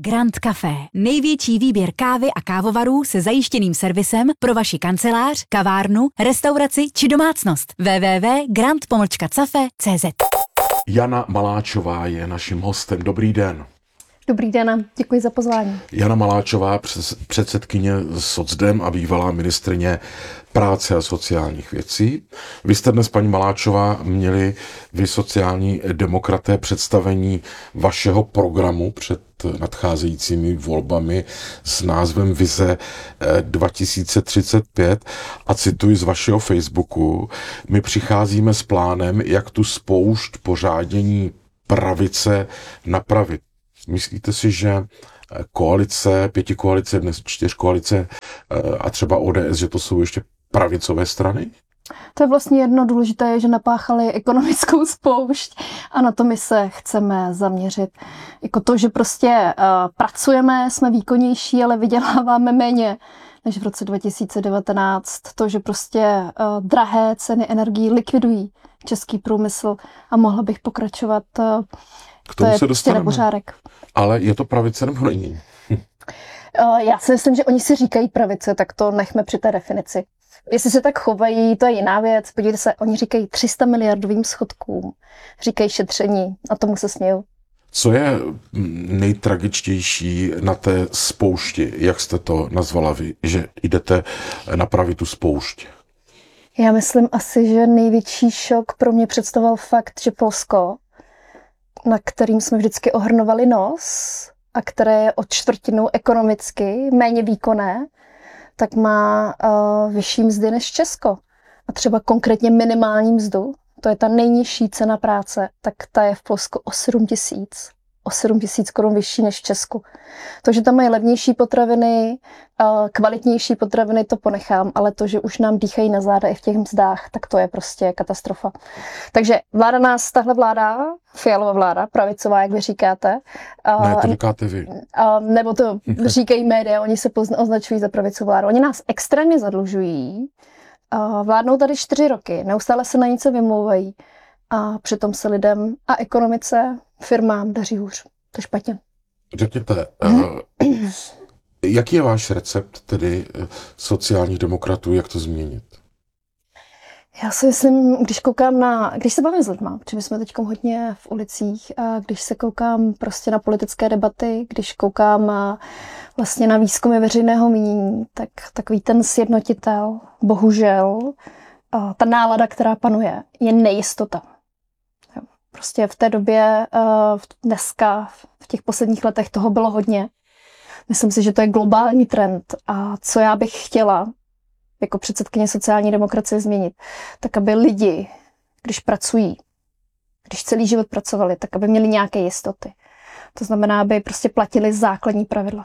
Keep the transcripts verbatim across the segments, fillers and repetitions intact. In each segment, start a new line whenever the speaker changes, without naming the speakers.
Grand Café. Největší výběr kávy a kávovarů se zajištěným servisem pro vaši kancelář, kavárnu, restauraci či domácnost. w w w tečka grand cafe tečka c z.
Jana Maláčová je naším hostem. Dobrý den.
Dobrý den, děkuji za pozvání.
Jana Maláčová, předsedkyně Socdem a bývalá ministryně práce a sociálních věcí. Vy jste dnes, paní Maláčová, měli vy sociální demokraté představení vašeho programu před nadcházejícími volbami s názvem Vize dva tisíce třicet pět a cituji z vašeho Facebooku: my přicházíme s plánem, jak tu spoušť pořádění pravice napravit. Myslíte si, že koalice, pěti koalice, dnes čtyř koalice a třeba O D S, že to jsou ještě pravicové strany?
To je vlastně jedno důležité, že napáchali ekonomickou spoušť a na to my se chceme zaměřit. Jako to, že prostě uh, pracujeme, jsme výkonnější, ale vyděláváme méně než v roce dva tisíce devatenáct. To, že prostě uh, drahé ceny energií likvidují český průmysl a mohla bych pokračovat. Uh,
K tomu
to je
se
prostě
dostaneme.
nepořádek.
Ale je to pravice nebo není?
Já si myslím, že oni si říkají pravice, tak to nechme při té definici. Jestli se tak chovají, to je jiná věc. Podívejte se, oni říkají tři sta miliardovým schodkům, říkají šetření a tomu se smějou.
Co je nejtragičtější na té spoušti, jak jste to nazvala vy, že jdete napravit tu spoušť?
Já myslím asi, že největší šok pro mě představoval fakt, že Polsko, na kterým jsme vždycky ohrnovali nos a které je o čtvrtinu ekonomicky méně výkonné, tak má uh, vyšší mzdy než Česko. A třeba konkrétně minimální mzdu, to je ta nejnižší cena práce, tak ta je v Polsku o sedm tisíc. O sedm tisíc korun vyšší než v Česku. To, že tam mají levnější potraviny, kvalitnější potraviny, to ponechám, ale to, že už nám dýchají na záda i v těch mzdách, tak to je prostě katastrofa. Takže vláda nás, tahle vláda, Fialova vláda, pravicová, jak vy říkáte.
Ne, to říkáte vy.
Nebo to říkají média, oni se pozna, označují za pravicovou vládu. Oni nás extrémně zadlužují, vládnou tady čtyři roky, neustále se na něco vymlouvají a přitom se lidem a ekonomice, firmám daří hůř. To je špatně.
Řekněte, uh, jaký je váš recept tedy sociálních demokratů, jak to změnit?
Já si myslím, když koukám na, když se bavím s lidma, protože my jsme teď hodně v ulicích, a když se koukám prostě na politické debaty, když koukám vlastně na výzkumy veřejného mínění, tak takový ten sjednotitel, bohužel, ta nálada, která panuje, je nejistota. Prostě v té době, dneska, v těch posledních letech toho bylo hodně. Myslím si, že to je globální trend. A co já bych chtěla jako předsedkyně sociální demokracie změnit, tak aby lidi, když pracují, když celý život pracovali, tak aby měli nějaké jistoty. To znamená, aby prostě platili základní pravidla.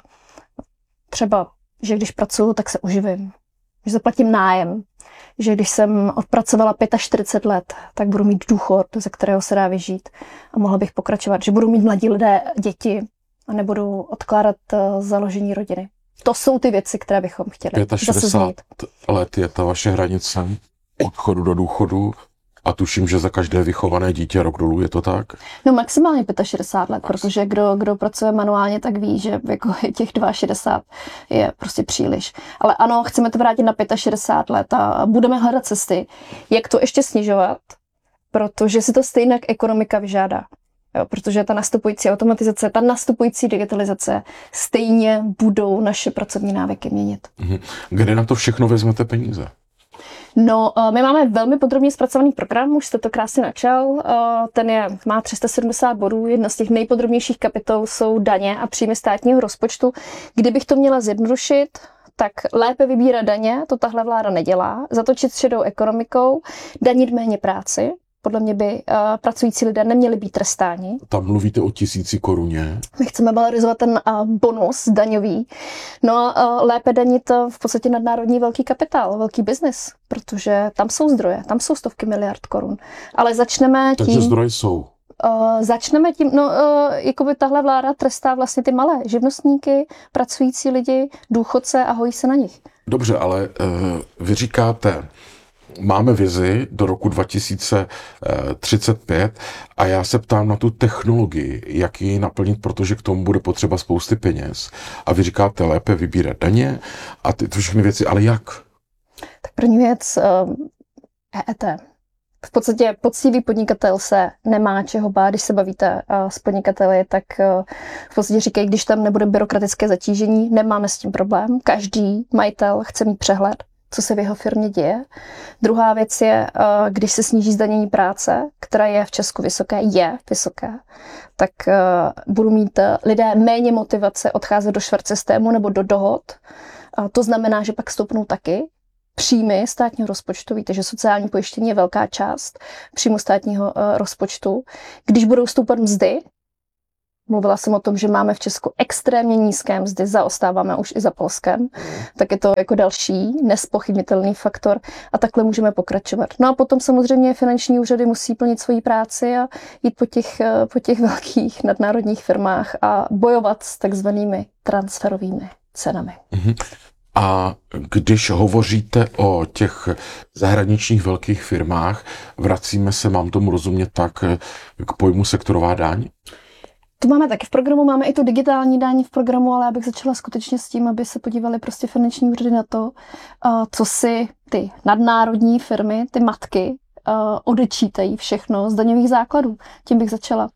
Třeba, že když pracuju, tak se uživím. Že zaplatím nájem. Že když jsem odpracovala čtyřicet pět let, tak budu mít důchod, ze kterého se dá vyžít. A mohla bych pokračovat, že budou mít mladí lidé děti a nebudou odkládat založení rodiny. To jsou ty věci, které bychom chtěli.
šedesát pět let je ta vaše hranice odchodu do důchodu a tuším, že za každé vychované dítě rok dolů, je to tak?
No maximálně šedesát pět let, protože kdo, kdo pracuje manuálně, tak ví, že jako těch šedesát dva je prostě příliš. Ale ano, chceme to vrátit na šedesát pět let a budeme hledat cesty, jak to ještě snižovat, protože si to stejně ekonomika vyžádá. Jo, protože ta nastupující automatizace, ta nastupující digitalizace stejně budou naše pracovní návyky měnit.
Kde na to všechno vezmete peníze?
No, my máme velmi podrobně zpracovaný program, už jste to krásně načal. Ten je, má tři sta sedmdesát bodů, jedna z těch nejpodrobnějších kapitol jsou daně a příjmy státního rozpočtu. Kdybych to měla zjednodušit, tak lépe vybírat daně, to tahle vláda nedělá, zatočit s šedou ekonomikou, danit méně práci. Podle mě by uh, pracující lidé neměli být trestáni.
Tam mluvíte o tisíci koruně.
My chceme valorizovat ten uh, bonus daňový. No a uh, lépe danit uh, v podstatě nadnárodní velký kapitál, velký biznis, protože tam jsou zdroje, tam jsou stovky miliard korun. Ale začneme tím...
Takže zdroje jsou.
Uh, začneme tím, no uh, jakoby tahle vláda trestá vlastně ty malé živnostníky, pracující lidi, důchodce a hojí se na nich.
Dobře, ale uh, vy říkáte, máme vizi do roku dva tisíce třicet pět a já se ptám na tu technologii, jak ji naplnit, protože k tomu bude potřeba spousty peněz. A vy říkáte lépe vybírat daně a ty to všechny věci, ale jak?
Tak první věc, E E T. V podstatě poctivý podnikatel se nemá čeho bát, když se bavíte s podnikateli, tak v podstatě říkají, když tam nebude byrokratické zatížení, nemáme s tím problém. Každý majitel chce mít přehled, co se v jeho firmě děje. Druhá věc je, když se sníží zdanění práce, která je v Česku vysoké, je vysoké, tak budou mít lidé méně motivace odcházet do švart systému nebo do dohod. To znamená, že pak stoupnou taky příjmy státního rozpočtu. Víte, že sociální pojištění je velká část příjmu státního uh, rozpočtu. Když budou stoupat mzdy, mluvila jsem o tom, že máme v Česku extrémně nízké mzdy, zaostáváme už i za Polskem, mm. tak je to jako další nespochybnitelný faktor a takhle můžeme pokračovat. No a potom samozřejmě finanční úřady musí plnit svoji práci a jít po těch, po těch velkých nadnárodních firmách a bojovat s takzvanými transferovými cenami. Mm-hmm.
A když hovoříte o těch zahraničních velkých firmách, vracíme se, mám tomu rozumět tak, k pojmu sektorová daň?
To máme taky v programu, máme i tu digitální daň v programu, ale já bych začala skutečně s tím, aby se podívali prostě finanční úřady na to, co si ty nadnárodní firmy, ty matky, odečítají všechno z daňových základů. Tím bych začala.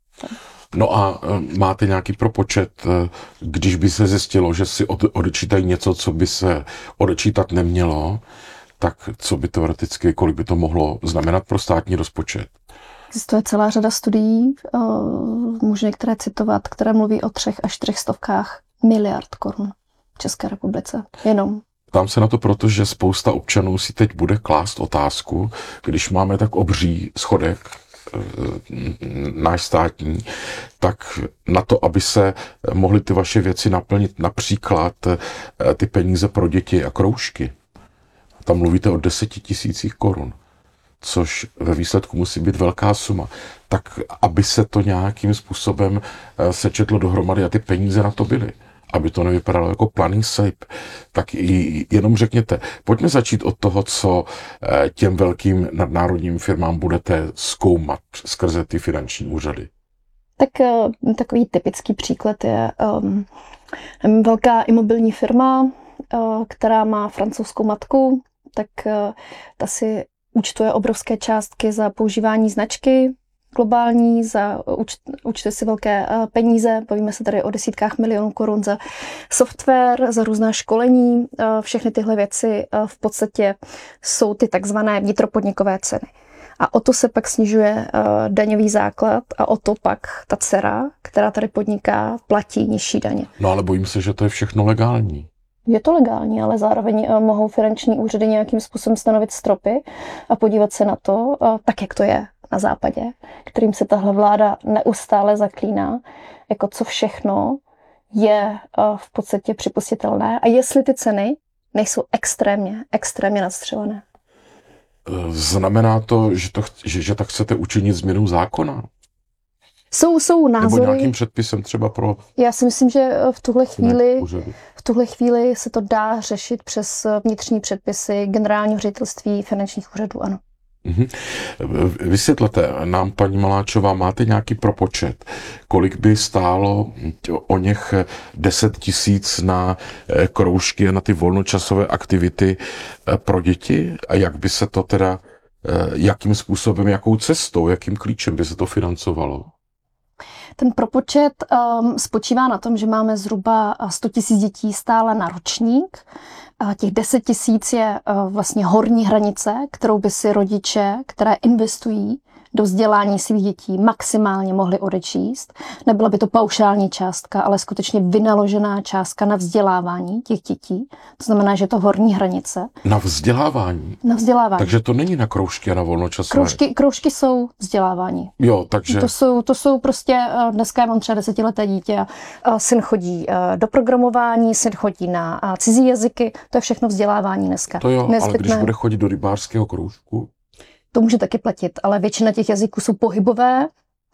No a máte nějaký propočet, když by se zjistilo, že si odečítají něco, co by se odečítat nemělo, tak co by teoreticky, kolik by to mohlo znamenat pro státní rozpočet?
Existuje celá řada studií, můžu některé citovat, které mluví o třech až čtyřech stovkách miliard korun v České republice. Jenom.
Ptám se na to, protože spousta občanů si teď bude klást otázku, když máme tak obří schodek, náš státní, tak na to, aby se mohly ty vaše věci naplnit, například ty peníze pro děti a kroužky. Tam mluvíte o deseti tisících korun, což ve výsledku musí být velká suma. Tak aby se to nějakým způsobem sečetlo dohromady a ty peníze na to byly, aby to nevypadalo jako planý slib, tak i jenom řekněte, pojďme začít od toho, co těm velkým nadnárodním firmám budete zkoumat skrze ty finanční úřady.
Tak takový typický příklad je um, velká imobilní firma, uh, která má francouzskou matku, tak uh, ta si účtuje obrovské částky za používání značky globální, za účtuje si velké peníze, bavíme se tady o desítkách milionů korun za software, za různá školení, všechny tyhle věci v podstatě jsou ty takzvané vnitropodnikové ceny. A o to se pak snižuje daňový základ a o to pak ta dcera, která tady podniká, platí nižší daně.
No ale bojím se, že to je všechno legální.
Je to legální, ale zároveň mohou finanční úřady nějakým způsobem stanovit stropy a podívat se na to, tak jak to je na západě, kterým se tahle vláda neustále zaklíná, jako co všechno je v podstatě připustitelné a jestli ty ceny nejsou extrémně, extrémně nadstřelené.
Znamená to, že, to, že, že tak chcete učinit změnu zákona?
Jsou, jsou názory.
Nebo nějakým předpisem třeba pro...
Já si myslím, že v tuhle chvíli, v tuhle chvíli se to dá řešit přes vnitřní předpisy Generálního ředitelství finančních úřadů, ano.
Vysvětlete nám, paní Maláčová, máte nějaký propočet, kolik by stálo o něch deset tisíc na kroužky a na ty volnočasové aktivity pro děti a jak by se to teda, jakým způsobem, jakou cestou, jakým klíčem by se to financovalo?
Ten propočet um, spočívá na tom, že máme zhruba sto tisíc dětí stále na ročník. Uh, těch deset tisíc je uh, vlastně horní hranice, kterou by si rodiče, které investují do vzdělání svých dětí, maximálně mohli odečíst. Nebyla by to paušální částka, ale skutečně vynaložená částka na vzdělávání těch dětí. To znamená, že je to horní hranice.
Na vzdělávání?
Na vzdělávání.
Takže to není na kroužky a na volnočasové?
Kroužky, kroužky jsou vzdělávání.
Jo, takže...
To jsou, to jsou prostě, dneska já mám třeba desetileté dítě a syn chodí do programování, syn chodí na cizí jazyky, to je všechno vzdělávání dneska.
To jo, nezbytné. Ale když bude chodit do rybářského kroužku?
To může taky platit, ale většina těch jazyků jsou pohybové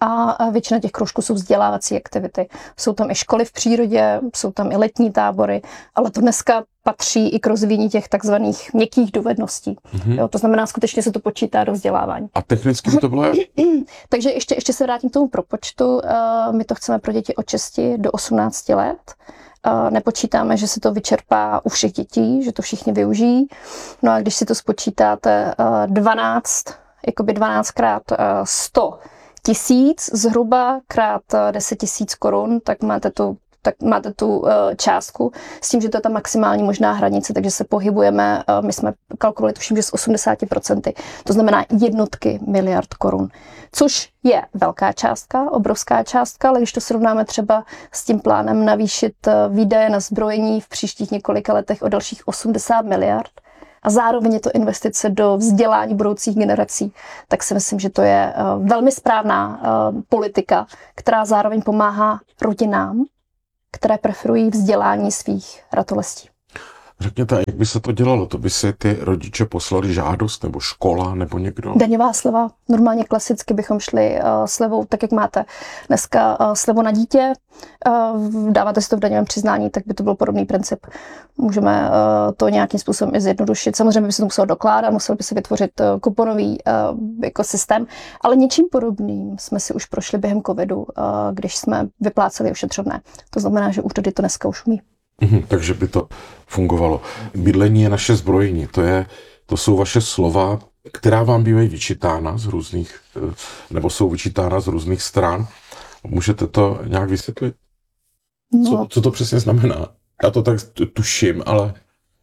a většina těch kroužků jsou vzdělávací aktivity. Jsou tam i školy v přírodě, jsou tam i letní tábory, ale to dneska patří i k rozvíjení těch takzvaných měkkých dovedností. Mm-hmm. Jo, to znamená, skutečně se to počítá do vzdělávání.
A technicky by to bylo?
Takže ještě, ještě se vrátím k tomu propočtu. My to chceme pro děti od šesti do osmnácti let. Nepočítáme, že se to vyčerpá u všech dětí, že to všichni využijí. No a když si to spočítáte dvanáct, jakoby dvanáct krát sto tisíc, zhruba krát deset tisíc korun, tak máte tu tak máte tu uh, částku s tím, že to je ta maximální možná hranice, takže se pohybujeme, uh, my jsme kalkulovali tuším, že z osmdesát procent, to znamená jednotky miliard korun, což je velká částka, obrovská částka, ale když to srovnáme třeba s tím plánem navýšit uh, výdaje na zbrojení v příštích několika letech o dalších osmdesát miliard, a zároveň je to investice do vzdělání budoucích generací, tak si myslím, že to je uh, velmi správná uh, politika, která zároveň pomáhá rodinám, které preferují vzdělání svých ratolestí.
Řekněte, jak by se to dělalo? To by si ty rodiče poslali žádost, nebo škola, nebo někdo?
Daňová sleva. Normálně klasicky bychom šli uh, slevou, tak jak máte dneska uh, slevu na dítě, uh, dáváte si to v daňovém přiznání, tak by to byl podobný princip. Můžeme uh, to nějakým způsobem i zjednodušit. Samozřejmě by se to muselo dokládat, musel by se vytvořit uh, kuponový uh, jako systém, ale něčím podobným jsme si už prošli během covidu, uh, když jsme vypláceli ošetřovné. To znamená, že úřady to dneska už umí.
Mhm, takže by to fungovalo. Bydlení je naše zbrojení, to, je, to jsou vaše slova, která vám bývají vyčítána z různých, nebo jsou vyčítána z různých stran. Můžete to nějak vysvětlit? No. Co, co to přesně znamená? Já to tak tuším, ale...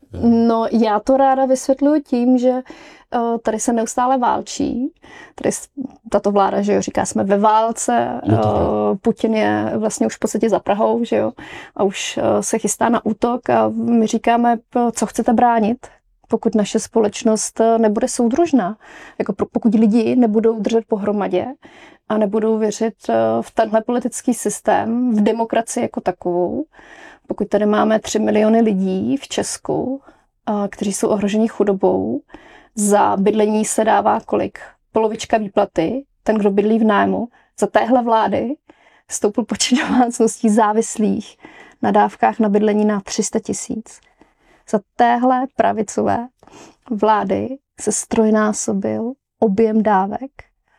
No, já to ráda vysvětluji tím, že uh, tady se neustále válčí. Tady tato vláda, že jo, říká, jsme ve válce, uh, Putin je vlastně už v podstatě za Prahou, že jo, a už uh, se chystá na útok a my říkáme, co chcete bránit, pokud naše společnost nebude soudružná. Jako pokud lidi nebudou držet pohromadě a nebudou věřit uh, v tenhle politický systém, v demokracii jako takovou. Pokud tady máme tři miliony lidí v Česku, kteří jsou ohroženi chudobou, za bydlení se dává kolik? Polovička výplaty, ten, kdo bydlí v nájmu. Za téhle vlády stoupl počet domácností závislých na dávkách na bydlení na tři sta tisíc. Za téhle pravicové vlády se strojnásobil objem dávek.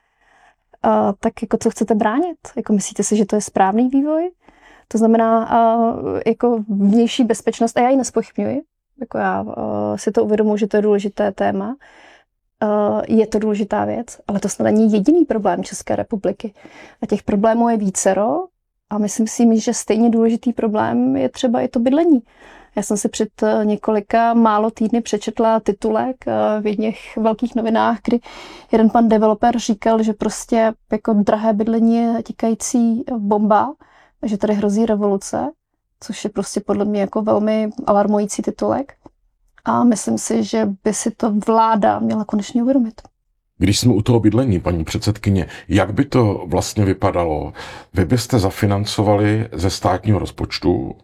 A tak jako co chcete bránit? Jako myslíte si, že to je správný vývoj? To znamená uh, jako vnější bezpečnost, a já ji nezpochybňuji, jako já uh, si to uvědomuji, že to je důležité téma, uh, je to důležitá věc, ale to snad není jediný problém České republiky. A těch problémů je vícero a myslím si, že stejně důležitý problém je třeba i to bydlení. Já jsem si před několika málo týdny přečetla titulek v jedných velkých novinách, kdy jeden pan developer říkal, že prostě jako drahé bydlení je tikající bomba, že tady hrozí revoluce, což je prostě podle mě jako velmi alarmující titulek. A myslím si, že by si to vláda měla konečně uvědomit.
Když jsme u toho bydlení, paní předsedkyně, jak by to vlastně vypadalo? Vy byste zafinancovali ze státního rozpočtu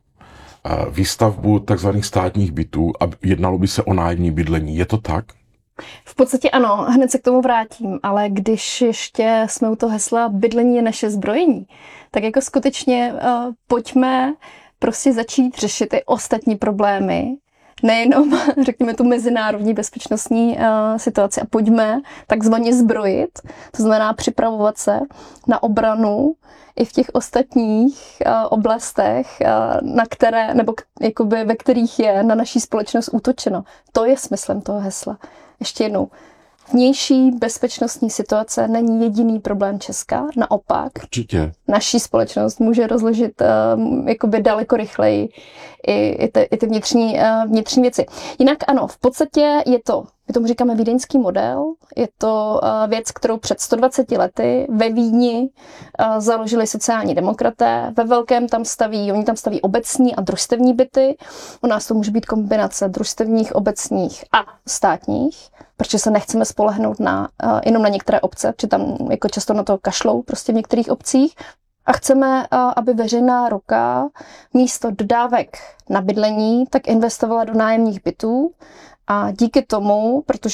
výstavbu takzvaných státních bytů a jednalo by se o nájemní bydlení. Je to tak?
V podstatě ano, hned se k tomu vrátím, ale když ještě jsme u toho hesla bydlení je naše zbrojení, tak jako skutečně uh, pojďme prostě začít řešit i ostatní problémy, nejenom, řekněme, tu mezinárodní bezpečnostní uh, situaci a pojďme takzvaně zbrojit, to znamená připravovat se na obranu i v těch ostatních uh, oblastech, uh, na které, nebo k, jakoby, ve kterých je na naší společnost útočeno. To je smyslem toho hesla. Ještě jednou. Vnější bezpečnostní situace není jediný problém Česka, naopak.
Určitě.
Naší společnost může rozložit um, jakoby daleko rychleji i, i, ty, i ty vnitřní, uh, vnitřní věci. Jinak ano, v podstatě je to, my tomu říkáme vídeňský model, je to uh, věc, kterou před sto dvaceti lety ve Vídni uh, založili sociální demokraté, ve velkém tam staví, oni tam staví obecní a družstevní byty, u nás to může být kombinace družstevních, obecních a státních, protože se nechceme spolehnout na, uh, jenom na některé obce, protože tam jako často na to kašlou prostě v některých obcích. A chceme, uh, aby veřejná ruka místo dodávek na bydlení tak investovala do nájemních bytů. A díky tomu, protože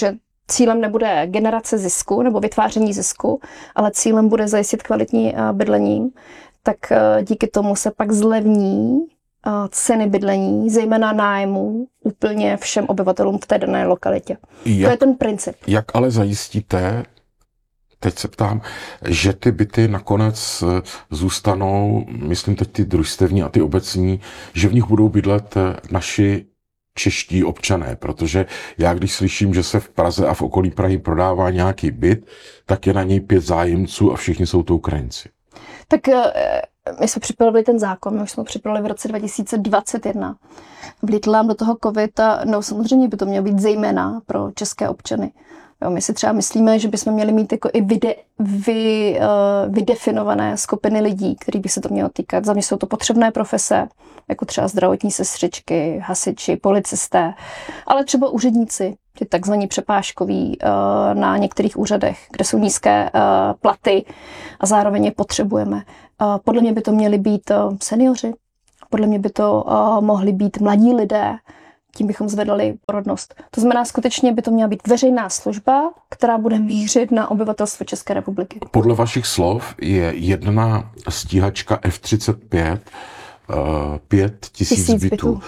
cílem nebude generace zisku nebo vytváření zisku, ale cílem bude zajistit kvalitní bydlení, tak díky tomu se pak zlevní ceny bydlení, zejména nájmu, úplně všem obyvatelům v té dané lokalitě. Jak, to je ten princip.
Jak ale zajistíte, teď se ptám, že ty byty nakonec zůstanou, myslím teď ty družstevní a ty obecní, že v nich budou bydlet naši čeští občané, protože já když slyším, že se v Praze a v okolí Prahy prodává nějaký byt, tak je na něj pět zájemců a všichni jsou to Ukrajinci.
Tak my jsme připravili ten zákon, my už jsme ho připravili v roce dva tisíce dvacet jedna. Vlítl nám do toho covid a no samozřejmě by to mělo být zejména pro české občany. Jo, my si třeba myslíme, že bychom měli mít jako i vyde, vy, uh, vydefinované skupiny lidí, kterých by se to mělo týkat. Za mě jsou to potřebné profese, jako třeba zdravotní sestřičky, hasiči, policisté, ale třeba úředníci, ty takzvaní přepážkoví uh, na některých úřadech, kde jsou nízké uh, platy a zároveň je potřebujeme. Uh, podle mě by to měli být uh, seniori, podle mě by to uh, mohli být mladí lidé, tím bychom zvedali porodnost. To znamená, skutečně by to měla být veřejná služba, která bude mířit na obyvatelstvo České republiky.
Podle vašich slov je jedna stíhačka F třicet pět uh, pět tisíc bytů. bytů. Uh,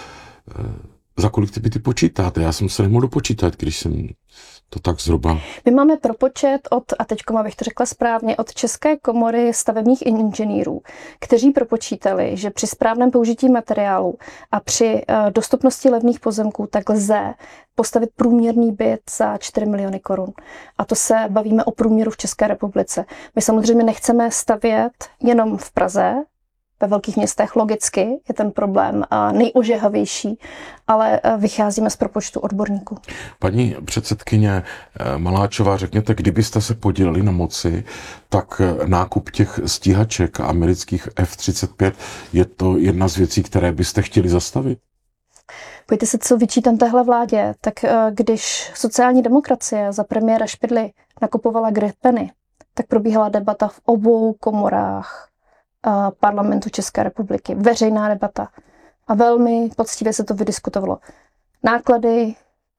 za kolik ty byty počítáte? Já jsem se nemohl dopočítat, když jsem to tak zhruba.
My máme propočet od, a teď abych to řekla správně, od České komory stavebních inženýrů, kteří propočítali, že při správném použití materiálu a při uh, dostupnosti levných pozemků tak lze postavit průměrný byt za čtyři miliony korun. A to se bavíme o průměru v České republice. My samozřejmě nechceme stavět jenom v Praze, ve velkých městech logicky je ten problém nejožehavější, ale vycházíme z propočtu odborníků.
Paní předsedkyně Maláčová, řekněte, kdybyste se podíleli na moci, tak nákup těch stíhaček amerických F třicet pět je to jedna z věcí, které byste chtěli zastavit?
Pojďte se, co vyčítám téhle vládě, tak když sociální demokracie za premiéra Špidly nakupovala gripeny, tak probíhala debata v obou komorách Parlamentu České republiky. Veřejná debata. A velmi poctivě se to vydiskutovalo. Náklady,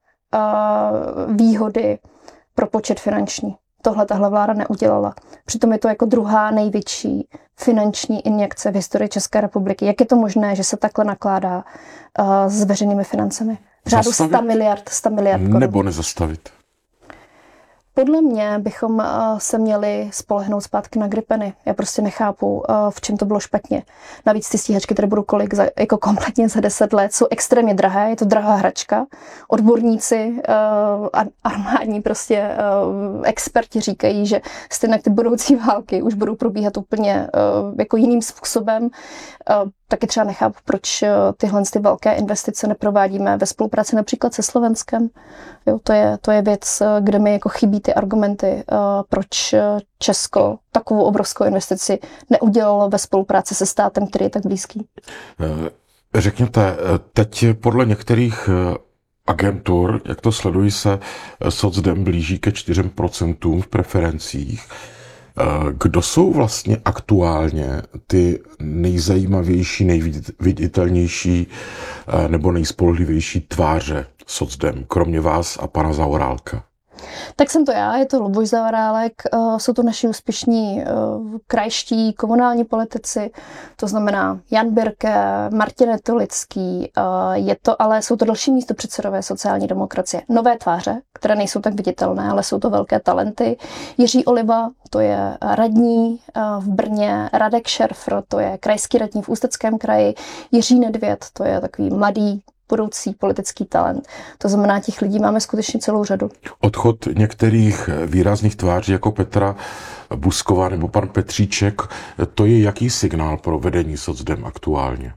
výhody, propočet finanční. Tohle tahle vláda neudělala. Přitom je to jako druhá největší finanční injekce v historii České republiky. Jak je to možné, že se takhle nakládá s veřejnými financemi? V řádu sto miliard, sto miliard korun.
Nebo nezastavit?
Podle mě bychom se měli spolehnout zpátky na gripeny. Já prostě nechápu, v čem to bylo špatně. Navíc ty stíhačky, které budou kolik za, jako kompletně za deset let, jsou extrémně drahé, je to drahá hračka. Odborníci, armádní prostě experti říkají, že stejně ty budoucí války už budou probíhat úplně jako jiným způsobem. Taky třeba nechápu, proč tyhle ty velké investice neprovádíme ve spolupráci například se Slovenskem. Jo, to je, to je věc, kde mi jako chybí ty argumenty, proč Česko takovou obrovskou investici neudělalo ve spolupráci se státem, který je tak blízký.
Řekněte, teď podle některých agentur, jak to sledují, se socdem blíží ke čtyřem procentům v preferencích. Kdo jsou vlastně aktuálně ty nejzajímavější, nejviditelnější nebo nejspolehlivější tváře socdem, kromě vás a pana Zaorálka?
Tak jsem to já, je to Luboš Zaorálek, jsou to naši úspěšní krajští komunální politici, to znamená Jan Birke, Martin Netolický, je to, ale jsou to další místopředsedové sociální demokracie. Nové tváře, které nejsou tak viditelné, ale jsou to velké talenty. Jiří Oliva, to je radní v Brně, Radek Šerfr, to je krajský radní v Ústeckém kraji, Jiří Nedvěd, to je takový mladý budoucí politický talent. To znamená, těch lidí máme skutečně celou řadu.
Odchod některých výrazných tváří jako Petra Buzková nebo pan Petříček, to je jaký signál pro vedení socdem aktuálně?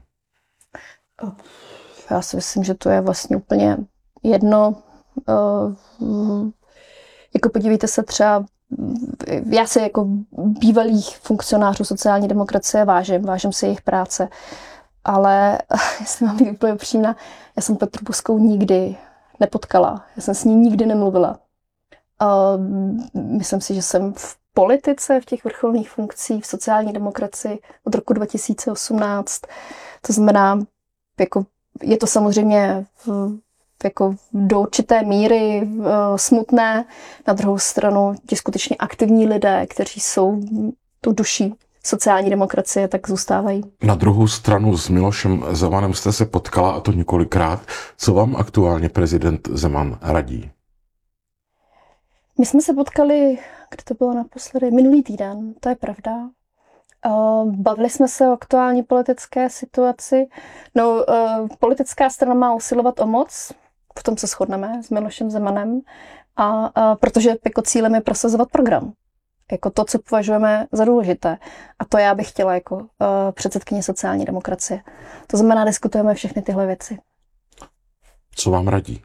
Já si myslím, že to je vlastně úplně jedno. Jako podívejte se třeba, já se jako bývalých funkcionářů sociální demokracie vážím, vážím si jejich práce. Ale jestli mám být úplně upřímná, já jsem Petru Buzkovou nikdy nepotkala. Já jsem s ní nikdy nemluvila. Uh, myslím si, že jsem v politice, v těch vrcholných funkcích, v sociální demokracii od roku dva tisíce osmnáct. To znamená, jako je to samozřejmě v, jako do určité míry uh, smutné. Na druhou stranu ti skutečně aktivní lidé, kteří jsou tu duší sociální demokracie, tak zůstávají.
Na druhou stranu s Milošem Zemanem jste se potkala, a to několikrát. Co vám aktuálně prezident Zeman radí?
My jsme se potkali, kdy to bylo naposledy, minulý týden, to je pravda. Uh, bavili jsme se o aktuální politické situaci. No, uh, politická strana má usilovat o moc, v tom se shodneme s Milošem Zemanem, a, uh, protože jako cílem je prosazovat program. Jako to, co považujeme za důležité. A to já bych chtěla jako uh, předsedkyně sociální demokracie. To znamená, diskutujeme všechny tyhle věci.
Co vám radí?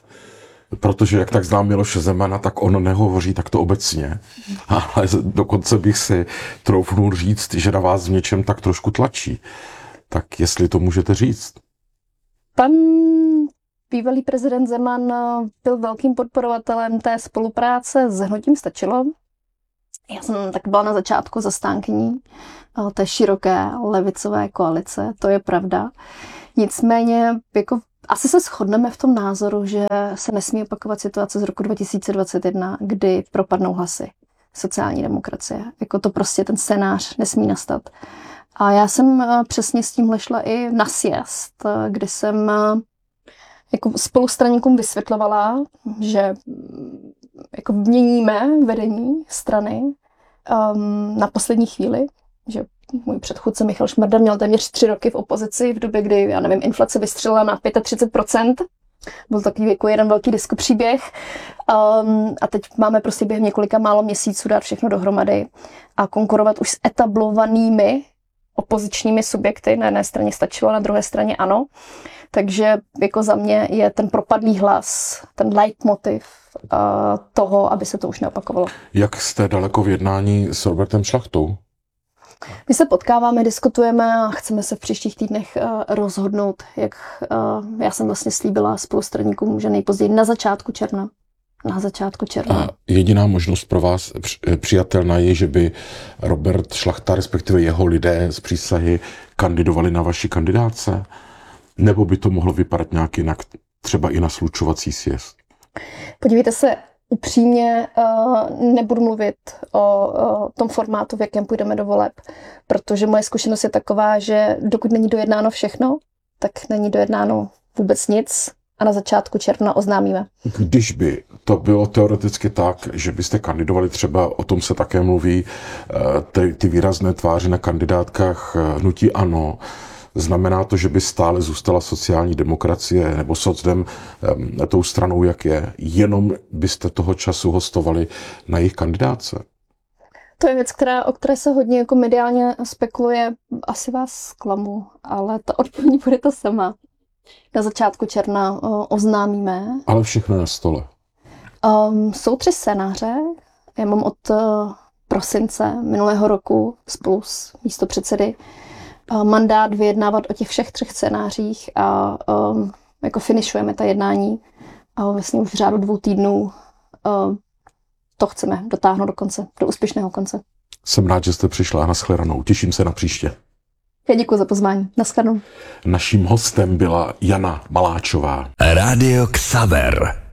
Protože jak tak znám Miloše Zemana, tak on nehovoří takto obecně. Ale dokonce bych si troufnul říct, že na vás v něčem tak trošku tlačí. Tak jestli to můžete říct.
Pan bývalý prezident Zeman byl velkým podporovatelem té spolupráce s hnutím Stačilo. Já jsem tak byla na začátku zastánkyní té široké levicové koalice, to je pravda. Nicméně jako asi se shodneme v tom názoru, že se nesmí opakovat situace z roku dva tisíce dvacet jedna, kdy propadnou hlasy sociální demokracie. Jako to prostě ten scénář nesmí nastat. A já jsem přesně s tímhle šla i na sjezd, kdy jsem jako spolustraníkům vysvětlovala, že jako měníme vedení strany um, na poslední chvíli, že můj předchůdce Michal Šmarda měl téměř tři roky v opozici v době, kdy, já nevím, inflace vystřelila na třicet pět procent. Byl takový jako jeden velký diskopříběh. Um, a teď máme prostě během několika málo měsíců dát všechno dohromady a konkurovat už s etablovanými opozičními subjekty. Na jedné straně Stačilo, na druhé straně ANO. Takže jako za mě je ten propadlý hlas, ten leitmotiv uh, toho, aby se to už neopakovalo.
Jak jste daleko v jednání s Robertem Šlachtou?
My se potkáváme, diskutujeme a chceme se v příštích týdnech uh, rozhodnout, jak uh, já jsem vlastně slíbila spolustraníkům, že nejpozději na začátku června. Na začátku června.
A jediná možnost pro vás přijatelná je, že by Robert Šlachta, respektive jeho lidé z přísahy, kandidovali na vaši kandidáce? Nebo by to mohlo vypadat nějak jinak, třeba i na slučovací sjezd?
Podívejte se, upřímně uh, nebudu mluvit o uh, tom formátu, v jakém půjdeme do voleb, protože moje zkušenost je taková, že dokud není dojednáno všechno, tak není dojednáno vůbec nic a na začátku června oznámíme.
Když by to bylo teoreticky tak, že byste kandidovali třeba, o tom se také mluví, ty, ty výrazné tváře na kandidátkách hnutí ANO, znamená to, že by stále zůstala sociální demokracie nebo socdem um, tou stranou, jak je, jenom byste toho času hostovali na jejich kandidáce?
To je věc, která, o které se hodně jako mediálně spekuluje. Asi vás zklamu, ale ta odpověď bude to sama. Na začátku června o, oznámíme. Ale
všechno na stole.
Um, jsou tři scénáře. Já mám od uh, prosince minulého roku spolu s místopředsedy mandát vyjednávat o těch všech třech scénářích a um, jako finišujeme ta jednání a vlastně už v řádu dvou týdnů um, to chceme dotáhnout do konce, do úspěšného konce.
Jsem rád, že jste přišla a nashledanou. Těším se na příště.
Já děkuji za pozvání. Nashledanou.
Naším hostem byla Jana Maláčová.
Rádio Xaver.